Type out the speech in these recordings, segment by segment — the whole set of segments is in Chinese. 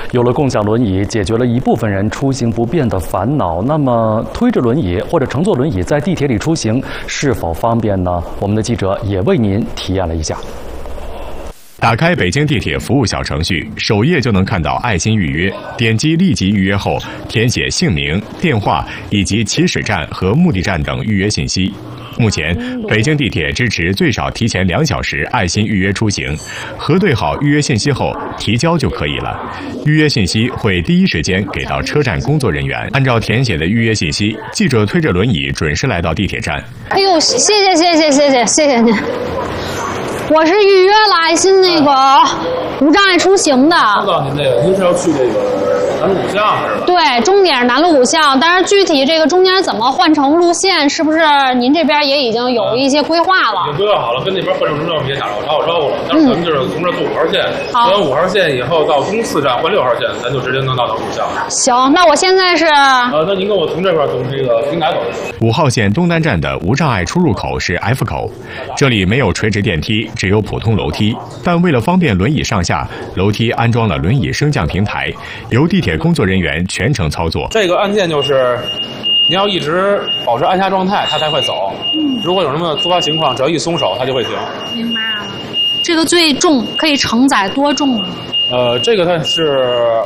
有了共享轮椅，解决了一部分人出行不便的烦恼。那么，推着轮椅或者乘坐轮椅在地铁里出行是否方便呢？我们的记者也为您体验了一下。 打开北京地铁服务小程序，首页就能看到爱心预约。点击立即预约后，填写姓名、电话以及起始站和目的站等预约信息。目前，北京地铁支持最少提前2小时爱心预约出行，核对好预约信息后提交就可以了。预约信息会第一时间给到车站工作人员，按照填写的预约信息，记者推着轮椅准时来到地铁站。 哎呦，谢谢您。我是预约了爱心那个无障碍出行的。 知道您这个，您是要去这个南锣鼓巷是吧？ 对，终点是南锣鼓巷，但是具体这个中间怎么换乘路线，是不是您这边也已经有一些规划了？ 已经规划好了，跟那边换乘车我们也打好招呼了。但是咱们就是从这坐5号线，坐完5号线以后到东4站换6号线，咱就直接能到南锣鼓巷。 行，那我现在是那您跟我从这边从这个平台走。 5号线东单站的无障碍出入口是 F 口，这里没有垂直电梯，只有普通楼梯，但为了方便轮椅上下，楼梯安装了轮椅升降平台，由地铁工作人员全程操作。 这个按键就是你要一直保持按下状态，它才会走。如果有什么突发情况，只要一松手，它就会停。 明白了。这个最重可以承载多重呢？ 这个它是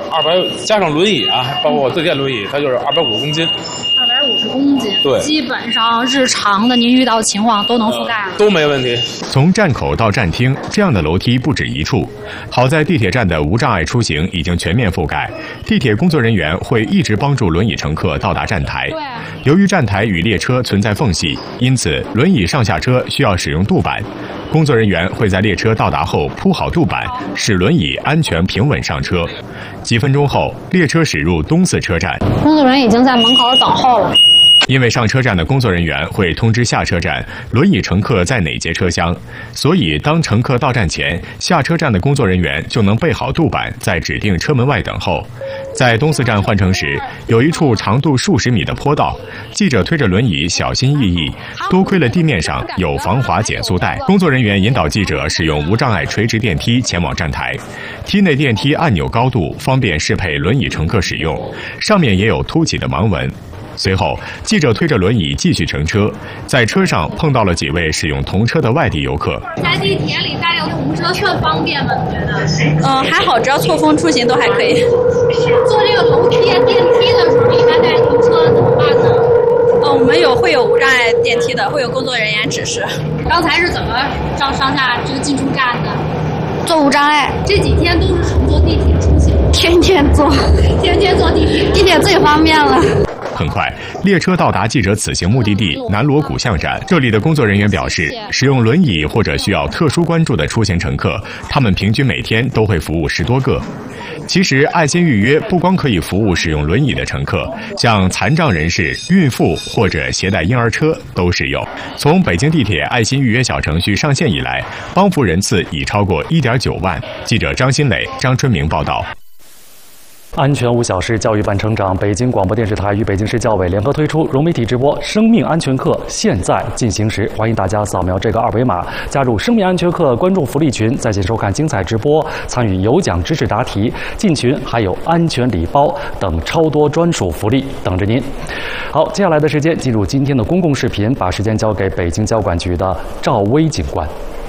200加上轮椅啊，包括自电轮椅，它就是250公斤。 250公斤， 对， 基本上日常的您遇到情况都能覆盖了， 都没问题。 从站口到站厅，这样的楼梯不止一处。好在地铁站的无障碍出行已经全面覆盖，地铁工作人员会一直帮助轮椅乘客到达站台。 对， 由于站台与列车存在缝隙，因此轮椅上下车需要使用渡板。工作人员会在列车到达后铺好渡板，使轮椅安全平稳上车。几分钟后，列车驶入东4车站， 工作人员已经在门口等候了。 因为上车站的工作人员会通知下车站轮椅乘客在哪节车厢，所以当乘客到站前，下车站的工作人员就能备好渡板，在指定车门外等候。在东4站换乘时，有一处长度数十米的坡道，记者推着轮椅小心翼翼，多亏了地面上有防滑减速带，工作人员引导记者使用无障碍垂直电梯前往站台。梯内电梯按钮高度方便适配轮椅乘客使用，上面也有凸起的盲纹。随后，记者推着轮椅继续乘车，在车上碰到了几位使用同车的外地游客。 在地铁里搭这个同车算方便吗？你觉得？ 还好，只要错峰出行都还可以。 坐这个楼梯、电梯的时候，一般带同车怎么办呢？ 我们会有无障碍电梯的，会有工作人员指示。 刚才是怎么上下这个进出站的？ 坐无障碍， 这几天都是乘坐地铁出行， 天天坐地铁，地铁最方便了。 很快，列车到达记者此行目的地南锣鼓巷站。这里的工作人员表示，使用轮椅或者需要特殊关注的出行乘客，他们平均每天都会服务10多个。其实，爱心预约不光可以服务使用轮椅的乘客，像残障人士、孕妇或者携带婴儿车都适用。从北京地铁爱心预约小程序上线以来，帮扶人次已超过1.9万。记者张新磊、张春明报道。 安全无小事，教育伴成长。北京广播电视台与北京市教委联合推出融媒体直播生命安全课，现在进行时。欢迎大家扫描这个2维码，加入生命安全课观众福利群，在线收看精彩直播，参与有奖知识答题。进群还有安全礼包等超多专属福利等着您。好，接下来的时间进入今天的公共视频，把时间交给北京交管局的赵薇警官。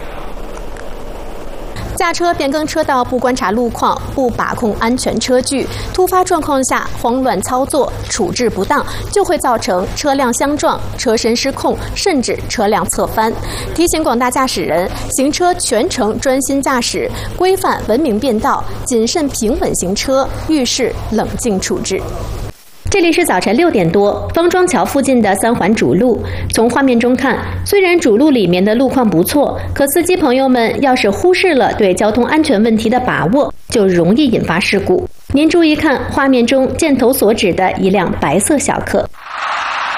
驾车变更车道不观察路况，不把控安全车距，突发状况下慌乱操作，处置不当，就会造成车辆相撞、车身失控，甚至车辆侧翻。提醒广大驾驶人，行车全程专心驾驶，规范文明变道，谨慎平稳行车，遇事冷静处置。这里是早晨6点多，方庄桥附近的3环主路。从画面中看，虽然主路里面的路况不错，可司机朋友们要是忽视了对交通安全问题的把握，就容易引发事故。您注意看画面中箭头所指的一辆白色小客。